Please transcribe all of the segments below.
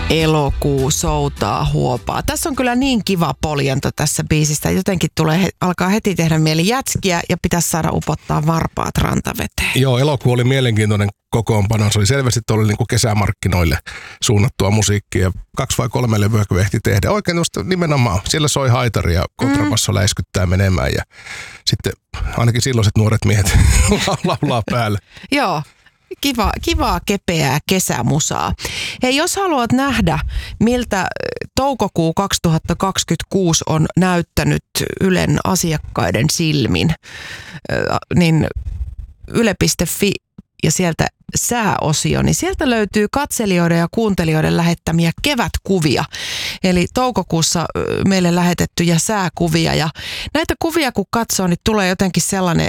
Elokuu soutaa huopaa. Tässä on kyllä niin kiva poljento tässä biisistä. Jotenkin alkaa heti tehdä mieli jätskiä ja pitäisi saada upottaa varpaat rantaveteen. Joo, elokuu oli mielenkiintoinen kokoonpano. Se oli selvästi niin kuin kesämarkkinoille suunnattua musiikkia. 2 vai 3 levyä kun ehti tehdä. Oikein nimenomaan. Siellä soi haitari ja kontrabasso läiskyttää menemään ja sitten ainakin silloiset nuoret miehet laulaa päälle. Joo. Kivaa, kepeää kesämusaa. Hei, jos haluat nähdä, miltä toukokuu 2026 on näyttänyt Ylen asiakkaiden silmin, niin yle.fi ja sieltä sääosio, niin sieltä löytyy katselijoiden ja kuuntelijoiden lähettämiä kevätkuvia. Eli toukokuussa meille lähetettyjä sääkuvia. Ja näitä kuvia kun katsoo, niin tulee jotenkin sellainen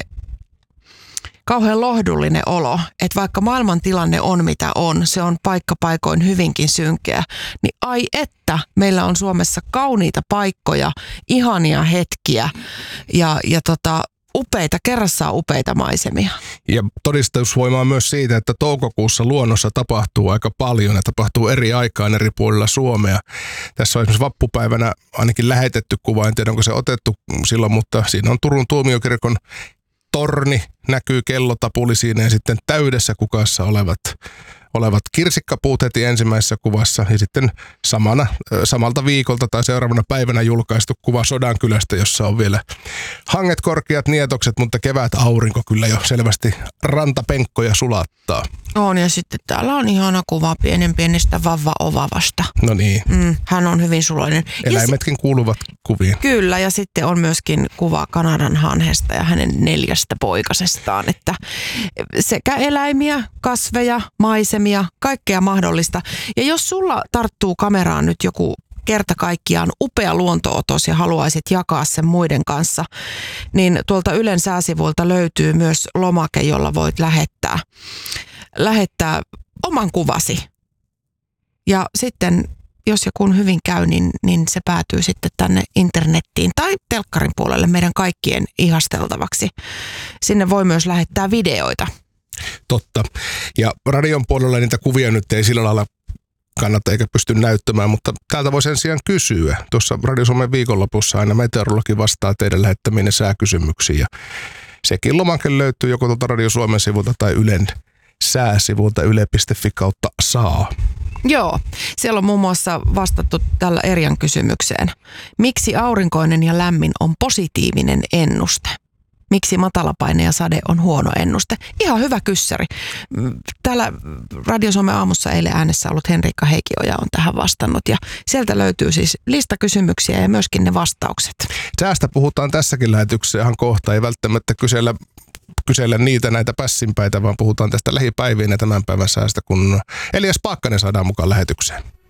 kauhean lohdullinen olo, että vaikka maailman tilanne on mitä on, se on paikkapaikoin hyvinkin synkeä, niin ai että meillä on Suomessa kauniita paikkoja, ihania hetkiä ja upeita, kerrassaan upeita maisemia. Ja todistusvoimaa myös siitä, että toukokuussa luonnossa tapahtuu aika paljon ja tapahtuu eri aikaan eri puolilla Suomea. Tässä on esimerkiksi vappupäivänä ainakin lähetetty kuva, en tiedä onko se otettu silloin, mutta siinä on Turun tuomiokirkon torni, näkyy kellotapuli siinä ja sitten täydessä kukassa olevat kirsikkapuut heti ensimmäisessä kuvassa ja sitten samalta viikolta tai seuraavana päivänä julkaistu kuva Sodankylästä, jossa on vielä hanget, korkeat nietokset, mutta kevät aurinko kyllä jo selvästi rantapenkkoja sulattaa. On ja sitten täällä on ihana kuva pienestä vavva-ovavasta. No niin. Hän on hyvin suloinen. Eläimetkin kuuluvat kuviin. Kyllä ja sitten on myöskin kuva Kanadan hanhesta ja hänen 4 poikasestaan, että sekä eläimiä, kasveja, maisemia, kaikkea mahdollista. Ja jos sulla tarttuu kameraan nyt joku kerta kaikkiaan upea luontootos ja haluaisit jakaa sen muiden kanssa, niin tuolta Ylen sääsivuilta löytyy myös lomake, jolla voit lähettää oman kuvasi. Ja sitten, jos ja kun hyvin käy, niin se päätyy sitten tänne internettiin tai telkkarin puolelle meidän kaikkien ihasteltavaksi. Sinne voi myös lähettää videoita. Totta. Ja radion puolella niitä kuvia nyt ei sillä lailla kannata eikä pysty näyttämään, mutta täältä voi sen sijaan kysyä. Tuossa Radio Suomen viikonlopussa aina meteorologi vastaa teidän lähettämiin sääkysymyksiin. Ja sekin lomake löytyy joko tuolta Radio Suomen sivulta tai Ylen sääsivulta yle.fi/saa. Joo, siellä on muun muassa vastattu tällä Erjan kysymykseen. Miksi aurinkoinen ja lämmin on positiivinen ennuste? Miksi matalapaine ja sade on huono ennuste? Ihan hyvä kyssäri. Täällä Radio Suomen aamussa eilen äänessä ollut Henriikka Heikioja on tähän vastannut. Ja sieltä löytyy siis lista kysymyksiä ja myöskin ne vastaukset. Säästä puhutaan tässäkin lähetyksessä ihan kohta. Ei välttämättä kysellä näitä pässinpäitä, vaan puhutaan tästä lähipäiviin ja tämän päivän säästä, kun Elias Paakkanen saadaan mukaan lähetykseen.